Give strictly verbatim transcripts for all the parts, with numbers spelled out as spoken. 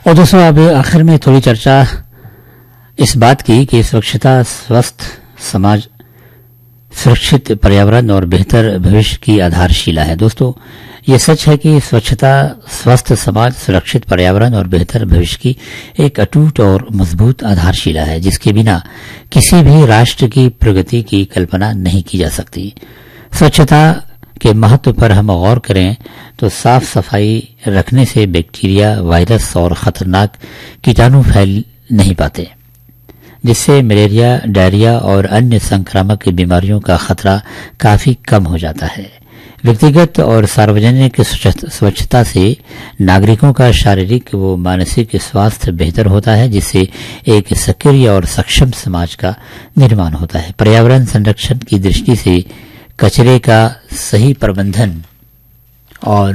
और दोस्तों अब आखिर में थोड़ी चर्चा इस बात की कि स्वच्छता स्वस्थ समाज, सुरक्षित पर्यावरण और बेहतर भविष्य की आधारशिला है। दोस्तों ये सच है कि स्वच्छता स्वस्थ समाज, सुरक्षित पर्यावरण और बेहतर भविष्य की एक अटूट और मजबूत आधारशिला है, जिसके बिना किसी भी राष्ट्र की प्रगति की कल्पना नहीं की जा सकती। स्वच्छता के महत्व पर हम गौर करें तो साफ सफाई रखने से बैक्टीरिया, वायरस और खतरनाक कीटाणु फैल नहीं पाते, जिससे मलेरिया, डायरिया और अन्य संक्रामक बीमारियों का खतरा काफी कम हो जाता है। व्यक्तिगत और सार्वजनिक स्वच्छता से नागरिकों का शारीरिक व मानसिक स्वास्थ्य बेहतर होता है, जिससे एक सक्रिय और सक्षम समाज का निर्माण होता है। पर्यावरण संरक्षण की दृष्टि से कचरे का सही प्रबंधन और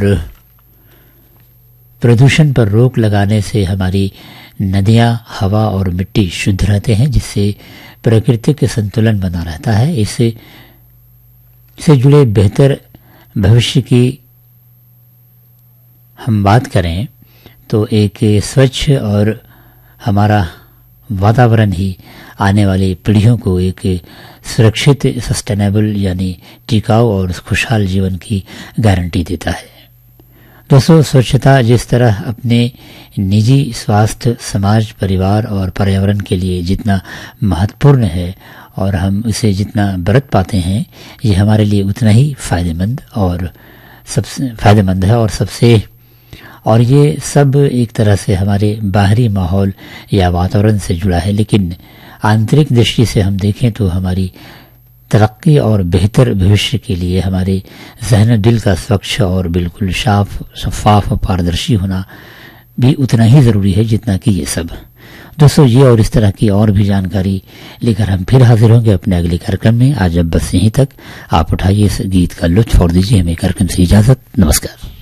प्रदूषण पर रोक लगाने से हमारी नदियां, हवा और मिट्टी शुद्ध रहते हैं, जिससे प्राकृतिक संतुलन बना रहता है। इससे से जुड़े बेहतर भविष्य की हम बात करें तो एक स्वच्छ और हमारा वातावरण ही आने वाली पीढ़ियों को एक सुरक्षित, सस्टेनेबल यानी टिकाऊ और खुशहाल जीवन की गारंटी देता है। दोस्तों स्वच्छता जिस तरह अपने निजी स्वास्थ्य, समाज, परिवार और पर्यावरण के लिए जितना महत्वपूर्ण है और हम इसे जितना बरत पाते हैं, ये हमारे लिए उतना ही फायदेमंद और सबसे फायदेमंद है और सबसे और ये सब एक तरह से हमारे बाहरी माहौल या वातावरण से जुड़ा है। लेकिन आंतरिक दृष्टि से हम देखें तो हमारी तरक्की और बेहतर भविष्य के लिए हमारे जहन दिल का स्वच्छ और बिल्कुल साफ, शफाफ, पारदर्शी होना भी उतना ही जरूरी है जितना कि ये सब। दोस्तों ये और इस तरह की और भी जानकारी लेकर हम फिर हाजिर होंगे अपने अगले कार्यक्रम में। आज अब बस यहीं तक। आप उठाइए इस गीत का लुत्फ और दीजिए हमें कार्यक्रम से इजाजत। नमस्कार।